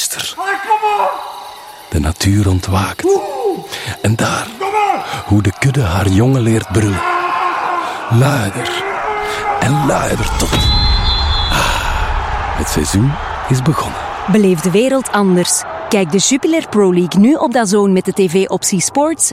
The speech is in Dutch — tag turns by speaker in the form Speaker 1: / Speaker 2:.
Speaker 1: Luister. De natuur ontwaakt. En daar, hoe de kudde haar jongen leert brullen. Luider en luider tot... Het seizoen is begonnen.
Speaker 2: Beleef de wereld anders. Kijk de Jupiler Pro League nu op DAZN met de tv-optie Sports